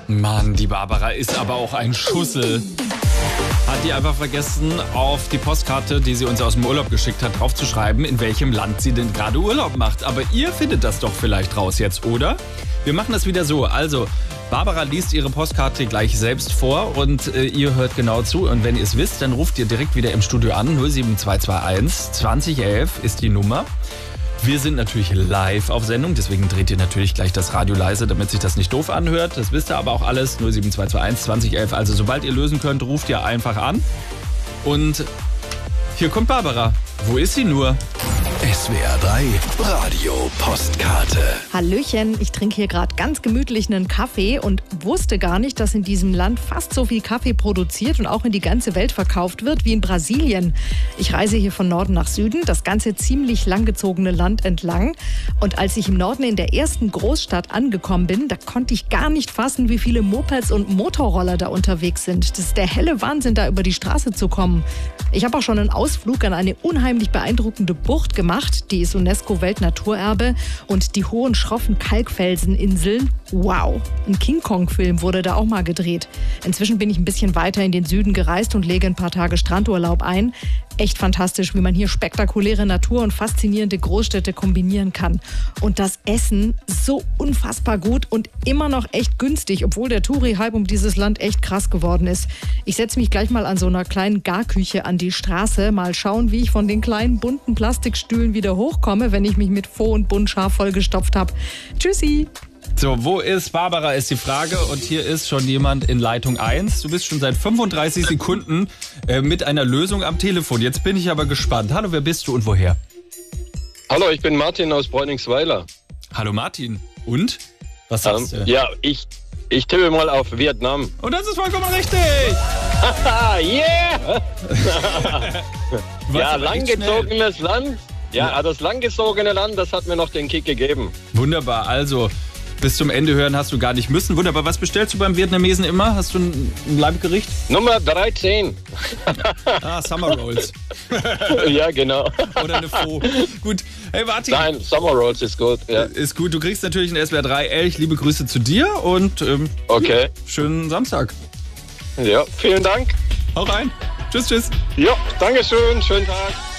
Mann, die Barbara ist aber auch ein Schussel. Hat die einfach vergessen, auf die Postkarte, die sie uns aus dem Urlaub geschickt hat, draufzuschreiben, in welchem Land sie denn gerade Urlaub macht. Aber ihr findet das doch vielleicht raus jetzt, oder? Wir machen das wieder so. Also, Barbara liest ihre Postkarte gleich selbst vor und ihr hört genau zu. Und wenn ihr es wisst, dann ruft ihr direkt wieder im Studio an. 07221 2011 ist die Nummer. Wir sind natürlich live auf Sendung, deswegen dreht ihr natürlich gleich das Radio leise, damit sich das nicht doof anhört. Das wisst ihr aber auch alles, 07221 2011. Also sobald ihr lösen könnt, ruft ihr einfach an. Und hier kommt Barbara. Wo ist sie nur? SWR 3 Radio Postkarte. Hallöchen, ich trinke hier gerade ganz gemütlich einen Kaffee und wusste gar nicht, dass in diesem Land fast so viel Kaffee produziert und auch in die ganze Welt verkauft wird wie in Brasilien. Ich reise hier von Norden nach Süden, das ganze ziemlich langgezogene Land entlang. Und als ich im Norden in der ersten Großstadt angekommen bin, da konnte ich gar nicht fassen, wie viele Mopeds und Motorroller da unterwegs sind. Das ist der helle Wahnsinn, da über die Straße zu kommen. Ich habe auch schon einen Ausflug an eine unheimlich beeindruckende Bucht gemacht. Die ist UNESCO-Weltnaturerbe und die hohen, schroffen Kalkfelseninseln. Wow, ein King-Kong-Film wurde da auch mal gedreht. Inzwischen bin ich ein bisschen weiter in den Süden gereist und lege ein paar Tage Strandurlaub ein. Echt fantastisch, wie man hier spektakuläre Natur und faszinierende Großstädte kombinieren kann. Und das Essen so unfassbar gut und immer noch echt günstig, obwohl der Touri-Hype um dieses Land echt krass geworden ist. Ich setze mich gleich mal an so einer kleinen Garküche an die Straße. Mal schauen, wie ich von den kleinen bunten Plastikstühlen wieder hochkomme, wenn ich mich mit Faux und bunt scharf vollgestopft habe. Tschüssi! So, wo ist Barbara, ist die Frage. Und hier ist schon jemand in Leitung 1. Du bist schon seit 35 Sekunden mit einer Lösung am Telefon. Jetzt bin ich aber gespannt. Hallo, wer bist du und woher? Hallo, ich bin Martin aus Bräuningsweiler. Hallo Martin. Und? Was sagst du? Ja, ich tippe mal auf Vietnam. Und das ist vollkommen richtig! Yeah! Ja, langgezogenes Land. Ja, das langgezogene Land, das hat mir noch den Kick gegeben. Wunderbar, also bis zum Ende hören hast du gar nicht müssen. Wunderbar, was bestellst du beim Vietnamesen immer? Hast du ein Leibgericht? Nummer 13. Summer Rolls. Ja, genau. Oder eine Faux. Gut, hey Martin. Nein, Summer Rolls ist gut. Ja. Ist gut, du kriegst natürlich ein SWR 3 Elch. Liebe Grüße zu dir und okay. Schönen Samstag. Ja, vielen Dank. Hau rein. Tschüss, tschüss. Ja, danke schön. Schönen Tag.